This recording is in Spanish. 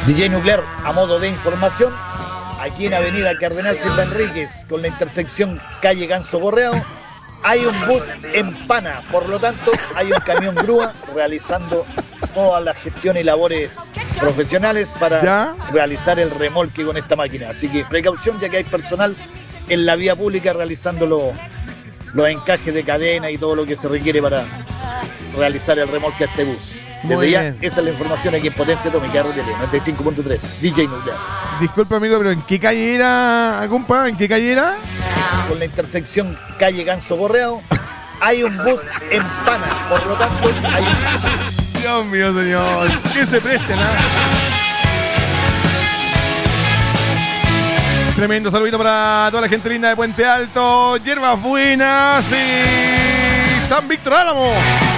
DJ Nuclear, a modo de información, aquí en Avenida Cardenal Silva Enríquez, con la intersección calle Ganso Borreado, hay un bus en pana, por lo tanto hay un camión grúa realizando todas las gestiones y labores profesionales para realizar el remolque con esta máquina. Así que precaución, ya que hay personal en la vía pública realizando los encajes de cadena y todo lo que se requiere para realizar el remolque a este bus. Desde ya, esa es la información aquí en Potencia Atómica RTL 95.3, DJ Nuclear. Disculpa, amigo, pero ¿en qué calle era, compa? ¿En qué calle era? Con la intersección calle Ganso Borreado, hay un bus en pana, por lo tanto hay un... Dios mío, señor, que se presten, ¿ah? Tremendo saludito para toda la gente linda de Puente Alto, Hierbas Buenas y San Víctor Álamo.